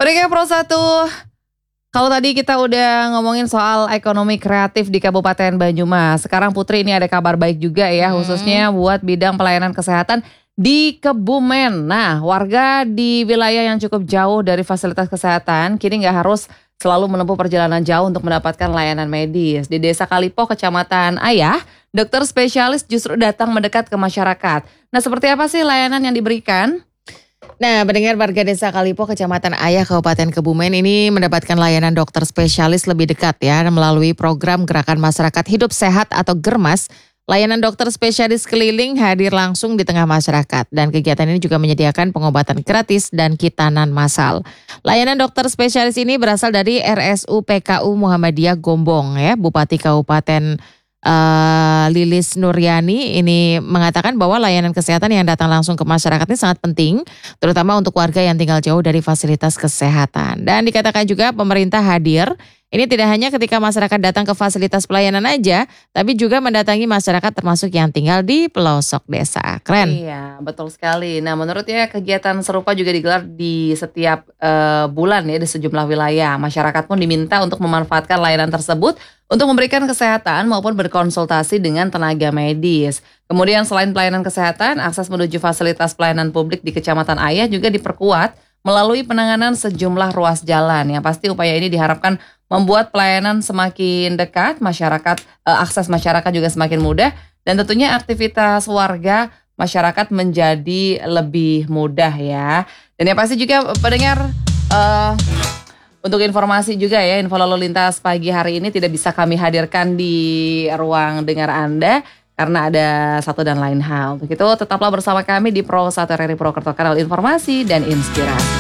Pendengar Pro 1, kalau tadi kita udah ngomongin soal ekonomi kreatif di Kabupaten Banyumas, sekarang Putri ini ada kabar baik juga ya, khususnya buat bidang pelayanan kesehatan di Kebumen. Nah, warga di wilayah yang cukup jauh dari fasilitas kesehatan kini nggak harus selalu menempuh perjalanan jauh untuk mendapatkan layanan medis. Di Desa Kalipo, Kecamatan Ayah, dokter spesialis justru datang mendekat ke masyarakat. Nah, seperti apa sih layanan yang diberikan? Nah, mendengar warga Desa Kalipo, Kecamatan Ayah, Kabupaten Kebumen ini mendapatkan layanan dokter spesialis lebih dekat ya melalui program Gerakan Masyarakat Hidup Sehat atau GERMAS. Layanan dokter spesialis keliling hadir langsung di tengah masyarakat dan kegiatan ini juga menyediakan pengobatan gratis dan kitanan massal. Layanan dokter spesialis ini berasal dari RSU PKU Muhammadiyah Gombong ya, Bupati Kabupaten Lilis Nuryani ini mengatakan bahwa layanan kesehatan yang datang langsung ke masyarakat ini sangat penting, terutama untuk warga yang tinggal jauh dari fasilitas kesehatan. Dan dikatakan juga pemerintah hadir, ini tidak hanya ketika masyarakat datang ke fasilitas pelayanan aja, tapi juga mendatangi masyarakat termasuk yang tinggal di pelosok desa. Keren. Iya, betul sekali. Nah, menurutnya kegiatan serupa juga digelar di setiap bulan ya di sejumlah wilayah. Masyarakat pun diminta untuk memanfaatkan layanan tersebut untuk memberikan kesehatan maupun berkonsultasi dengan tenaga medis. Kemudian selain pelayanan kesehatan, akses menuju fasilitas pelayanan publik di Kecamatan Ayah juga diperkuat melalui penanganan sejumlah ruas jalan. Yang pasti upaya ini diharapkan membuat pelayanan semakin dekat, akses masyarakat juga semakin mudah, dan tentunya aktivitas warga masyarakat menjadi lebih mudah ya. Dan yang pasti juga pendengar, untuk informasi juga ya, info lalu lintas pagi hari ini tidak bisa kami hadirkan di ruang dengar Anda karena ada satu dan lain hal. Untuk itu tetaplah bersama kami di Pro 1 RRI Purwokerto, kanal informasi dan inspirasi.